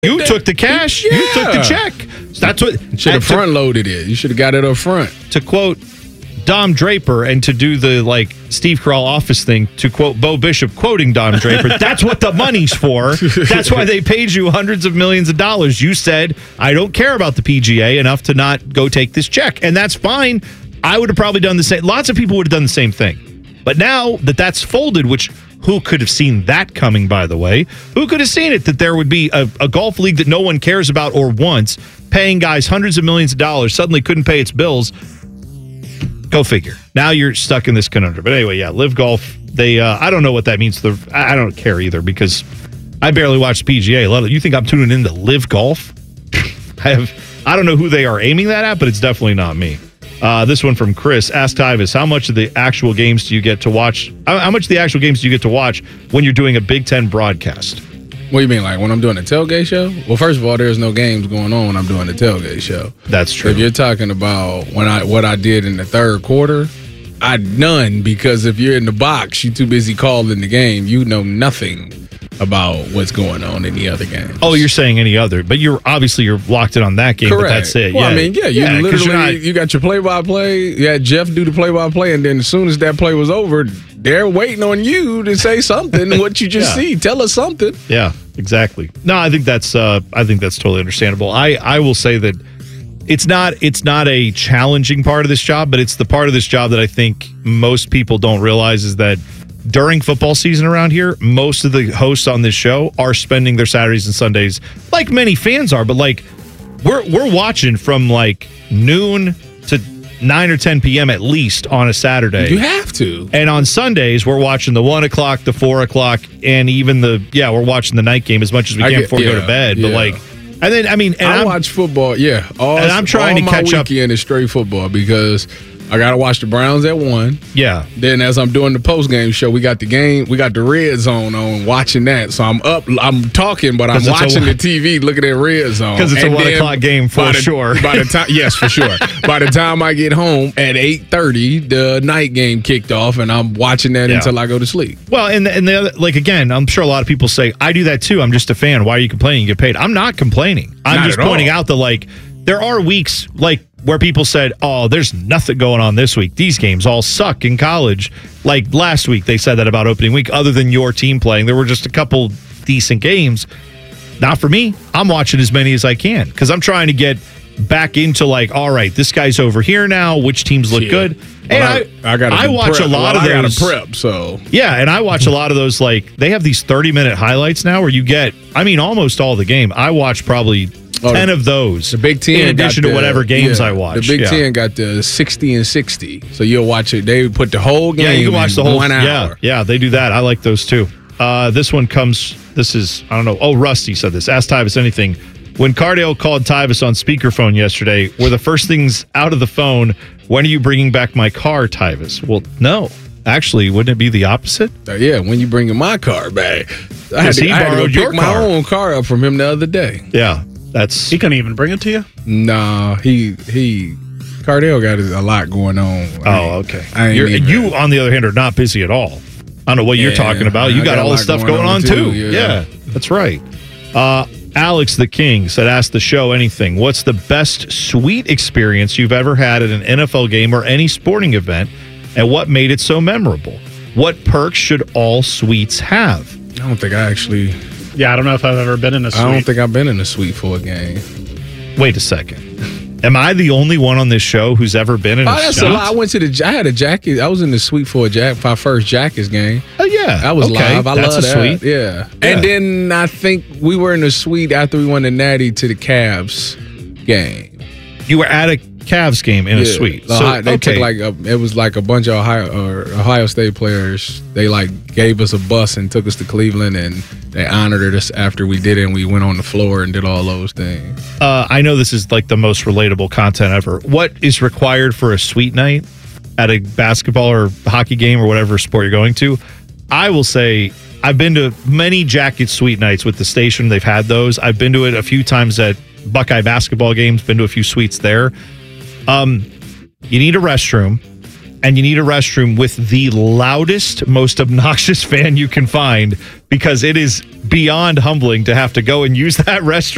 You took the cash. Yeah. You took the check. That's what should have front loaded it. You should have got it up front. To quote Dom Draper, and to do the Steve Carell office thing, to quote Bo Bishop quoting Dom Draper, that's what the money's for. That's why they paid you hundreds of millions of dollars. You said, I don't care about the PGA enough to not go take this check. And that's fine. I would have probably done the same. Lots of people would have done the same thing. But now that that's folded, which who could have seen that coming, by the way? Who could have seen it, that there would be a golf league that no one cares about or wants, paying guys hundreds of millions of dollars, suddenly couldn't pay its bills? Go figure. Now you're stuck in this conundrum. But anyway, yeah, Live Golf, they I don't know what that means. I don't care either, because I barely watch the PGA. You think I'm tuning into Live Golf? I don't know who they are aiming that at, but it's definitely not me. This one from Chris. Ask Tyvis, how much of the actual games do you get to watch? How much of the actual games do you get to watch when you're doing a Big Ten broadcast? What do you mean, like when I'm doing a tailgate show? Well, first of all, there's no games going on when I'm doing the tailgate show. That's true. If you're talking about what I did in the third quarter, none, because if you're in the box, you're too busy calling the game. You know nothing about what's going on in the other games. Oh, you're saying any other, but you're locked in on that game. Correct. But that's it. Well, yeah. I mean, you literally you got your play-by-play. You had Jeff do the play-by-play, and then as soon as that play was over, they're waiting on you to say something. What you just see, tell us something. Yeah, exactly. No, I think that's totally understandable. I will say that it's not a challenging part of this job, but it's the part of this job that I think most people don't realize is that during football season around here, most of the hosts on this show are spending their Saturdays and Sundays, like many fans are, but we're watching from noon to 9 or 10 p.m. at least on a Saturday. You have to. And on Sundays, we're watching the 1 o'clock, the 4 o'clock, and even we're watching the night game as much as we can before we go to bed. Yeah. But and then, I watch football, and I'm trying to catch up. Weekend is straight football because I got to watch the Browns at 1. Yeah. Then as I'm doing the post-game show, we got the Red Zone on, watching that. So I'm talking, but I'm watching the TV, looking at Red Zone. Because it's a 1 o'clock game for sure. Yes, for sure. By the time I get home at 8:30, the night game kicked off, and I'm watching that until I go to sleep. Well, and the other, again, I'm sure a lot of people say, I do that too. I'm just a fan. Why are you complaining? You get paid. I'm not complaining. I'm just pointing out that, there are weeks, where people said, oh, there's nothing going on this week. These games all suck in college. Like last week, they said that about opening week. Other than your team playing, there were just a couple decent games. Not for me. I'm watching as many as I can because I'm trying to get back into all right, this guy's over here now. Which teams look good? And I watch a lot of those. I got to prep, so. Yeah, and I watch a lot of those. They have these 30-minute highlights now where you get, almost all the game. I watch probably 10 of those. The Big Ten, in addition to whatever games I watch. The Big Ten got the 60 and 60, so you'll watch it. They put the whole game. Yeah, you can watch the whole 1 hour. Yeah, they do that. I like those too. This one comes. This is I don't know. Oh, Rusty said this. Ask Tyvis anything. When Cardale called Tyvis on speakerphone yesterday, were the first things out of the phone, when are you bringing back my car, Tyvis? Well, no. Actually, wouldn't it be the opposite? Yeah, when you bringing my car back. I had to go pick my own car up from him the other day. Yeah. He couldn't even bring it to you? Nah, Cardale got a lot going on. Okay. You, on the other hand, are not busy at all. I don't know what you're talking about. You got all this stuff going on too. Yeah, that's right. Alex the King said, ask the show anything. What's the best suite experience you've ever had at an NFL game or any sporting event, and what made it so memorable? What perks should all suites have? I don't think I actually... Yeah, I don't know if I've ever been in a suite. I don't think I've been in a suite for a game. Wait a second. Am I the only one on this show who's ever been in a suite? That's a lot. I had a jacket. I was in the suite for my first Jackets game. Oh, yeah. That was live. I love that. Suite. Yeah. And then I think we were in the suite after we won the Natty to the Cavs game. You were at a Cavs game in a suite. So they took it was a bunch of Ohio State players. They gave us a bus and took us to Cleveland, and they honored us after we did it, and we went on the floor and did all those things. I know this is the most relatable content ever. What is required for a suite night at a basketball or hockey game or whatever sport you're going to? I will say I've been to many Jacket suite nights with the station. They've had those. I've been to it a few times at Buckeye basketball games, been to a few suites there. You need a restroom, and you need a restroom with the loudest, most obnoxious fan you can find, because it is beyond humbling to have to go and use that restroom.